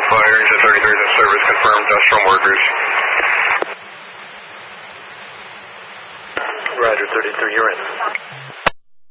Fire engine 33 is in service, confirmed, dust from workers. Roger, 33, you're in.